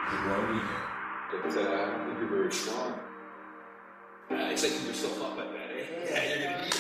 groggy. But I don't think you're very strong. Exciting yourself up like that, eh? Yeah, you're gonna need